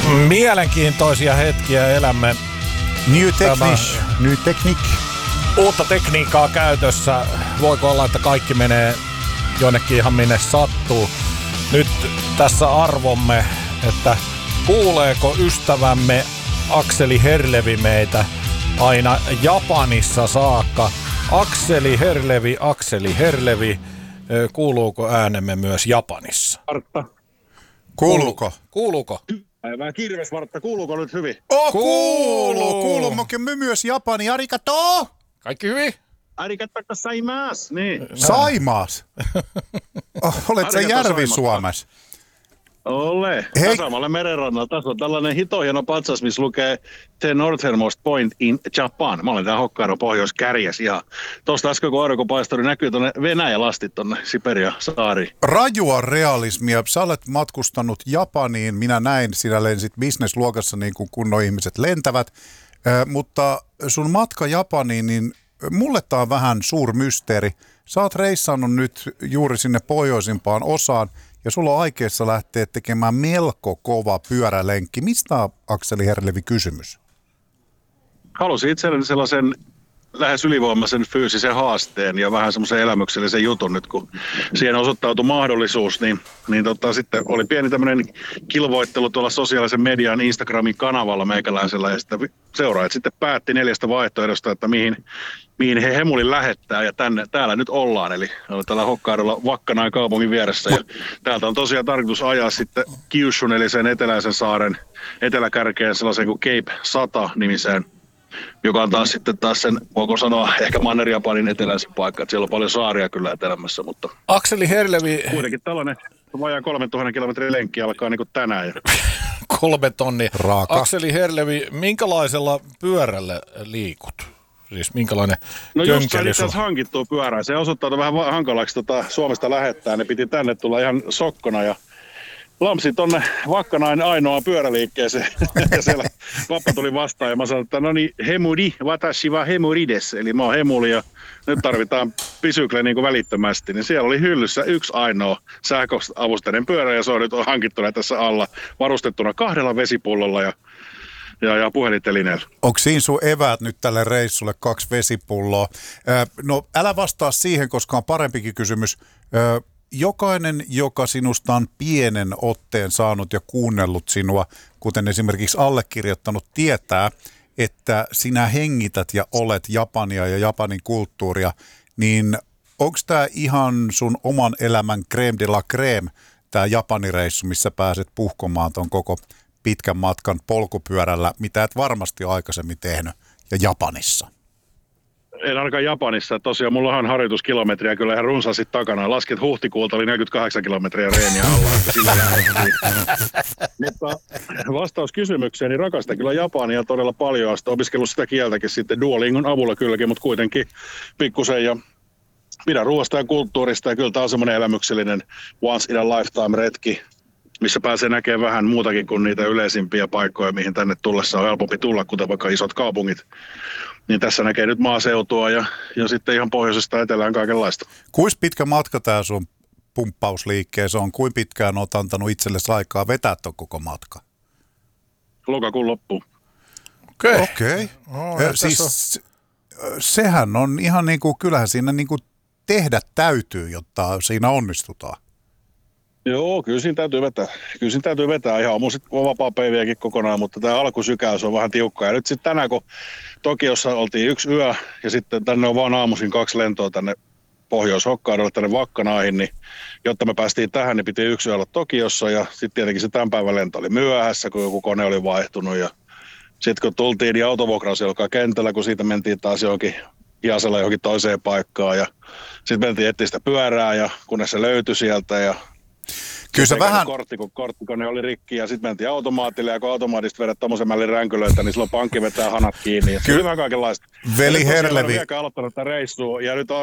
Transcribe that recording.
Mielenkiintoisia hetkiä elämme. New technique. Uutta tekniikkaa käytössä. Voiko olla, että kaikki menee jonnekin ihan minne sattuu. Nyt tässä arvomme, että kuuleeko ystävämme Akseli Herlevi meitä aina Japanissa saakka. Akseli Herlevi, kuuluuko äänemme myös Japanissa? Vartta. Kuuluuko? Vähän kirvesvartta, kuuluuko nyt hyvin? Kuuluu myös Japani, arigato! Kaikki hyvin? Arigato gozaimasu, niin. Saimaas? Olet sä Järvi-Suomessa? Ole. Hei. Tasamalle merenrannalla. Tässä on tällainen hitohieno patsas, missä lukee The Northernmost Point in Japan. Mä olen täällä Hokkaido pohjoiskärjes. Ja tuosta äsken kun aurinko paistoi, niin näkyy tuonne Venäjä-lastit tuonne Siberia-saariin. Rajua realismia. Sä olet matkustanut Japaniin. Minä näin, sinä lensit business-luokassa niin kuin kunnon ihmiset lentävät. Mutta sun matka Japaniin, niin mulle tää on vähän suurmysteeri. Sä oot reissannut nyt juuri sinne pohjoisimpaan osaan. Ja sulla on aikeissa lähteä tekemään melko kova pyörälenkki. Mistä on, Akseli Herlevi, kysymys? Halusin itselleni sellaisen lähes ylivoimaisen fyysisen haasteen ja vähän semmoisen elämyksellisen jutun nyt, kun siihen osoittautui mahdollisuus, niin sitten oli pieni tämmöinen kilvoittelu tuolla sosiaalisen median Instagramin kanavalla meikäläisellä, ja sitten seuraajat sitten päätti 4 vaihtoehdosta, että mihin he hemulin lähettää, ja täällä nyt ollaan, eli täällä Hokkaidolla Wakkanain kaupungin vieressä, ja täältä on tosiaan tarkoitus ajaa sitten Kyushun, eli sen eteläisen saaren eteläkärkeen sellaisen kuin Cape 100-nimiseen, joka on taas sitten sen, voiko sanoa, ehkä Manner-Japanin eteläisen paikka, että siellä on paljon saaria kyllä etelämässä, mutta Akseli Herlevi. Kuitenkin tällainen vajaa 3000 kilometrin lenkki alkaa niin kuin tänään. 3 tonnia. Raaka. Akseli Herlevi, minkälaisella pyörällä liikut? Siis minkälainen No jos könkeli itse asiassa hankittua pyörää, se osoittautui vähän hankalaksi Suomesta lähettää, ne piti tänne tulla ihan sokkona ja lampsi tonne Wakkanain ainoaan pyöräliikkeeseen ja siellä pappa tuli vastaan ja mä sanoin, että no niin, hemuri, watashi wa hemurides, eli mä oon hemuli ja nyt tarvitaan pisykle niin kuin välittömästi, niin siellä oli hyllyssä yksi ainoa sähköavusteinen pyörä ja se on nyt hankittuna tässä alla varustettuna 2 vesipullolla ja puhelintelineellä. Onko siinä sun eväät nyt tälle reissulle 2 vesipulloa? No älä vastaa siihen, koska on parempikin kysymys. Jokainen, joka sinusta on pienen otteen saanut ja kuunnellut sinua, kuten esimerkiksi allekirjoittanut, tietää, että sinä hengität ja olet Japania ja Japanin kulttuuria, niin onko tämä ihan sun oman elämän crème de la crème, tämä Japanireissu, missä pääset puhkomaan ton koko pitkän matkan polkupyörällä, mitä et varmasti ole aikaisemmin tehnyt, ja Japanissa? En ainakaan Japanissa. Tosiaan mulla on harjoituskilometriä kyllä ihan runsaasti takana. Lasket huhtikuulta oli 48 kilometriä reeniä alla. Sillä mutta vastaus kysymykseen, niin rakastan kyllä Japania todella paljon. Olen opiskellut sitä kieltäkin sitten Duolingon avulla kylläkin, mutta kuitenkin pikkusen. Ja pidän ruoasta ja kulttuurista ja kyllä tämä on semmoinen elämyksellinen once in a lifetime retki, missä pääsee näkemään vähän muutakin kuin niitä yleisimpiä paikkoja, mihin tänne tullessa on helpompi tulla, kuten vaikka isot kaupungit. Niin tässä näkee nyt maaseutua ja sitten ihan pohjoisesta etelään kaikenlaista. Kuinka pitkä matka tämä sun pumppausliikkeessä on? Kuinka pitkään olet antanut itsellesi aikaa vetää tuon koko matka? Lokakuun loppuun. Okei. Siis sehän on ihan niin kuin, kyllähän siinä niin kuin tehdä täytyy, jotta siinä onnistutaan. Joo, kyllä siinä täytyy vetää. Ihan on sitten vapaa-päiviäkin kokonaan, mutta tämä alkusykäys on vähän tiukka. Ja nyt sitten tänään, kun Tokiossa oltiin 1 yö ja sitten tänne on vaan aamuisin 2 lentoa tänne Pohjois-Hokkaidolle, tänne Wakkanaihin, niin jotta me päästiin tähän, niin piti 1 yö olla Tokiossa ja sitten tietenkin se tämän päivän lento oli myöhässä, kun joku kone oli vaihtunut ja sitten kun tultiin, niin autovuokraus alkaa kentällä, kun siitä mentiin taas johonkin toiseen paikkaan ja sitten mentiin etsiä sitä pyörää ja kunnes se löytyi sieltä ja kyllä se vähän korttikone oli rikki ja sitten mentiin automaatille ja kun automaatista vedät tommosen mällin ränkylöitä, niin silloin pankki vetää hanat kiinni ja kyllä vähän kaikenlaista. Veli Herlevi. Olen aloittanut tämän reissua ja nyt